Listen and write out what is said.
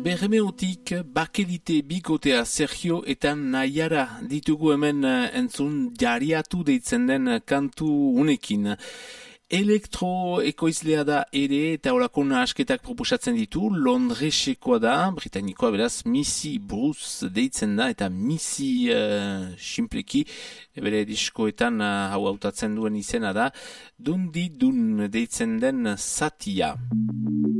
Bermeutik bakelite bikotea Sergio eta Naiara ditugu hemen entzun jariatu deitzen den kantu unekin. Elektroekoizlea da ere eta horako nahasketak proposatzen ditu, Londresekoa da, Britanikoa beraz, Missy Bruce deitzen da, eta Missy simpleki, bere diskoetan hau hautatzen duen izena da, Dundi Dun deitzen den zatia.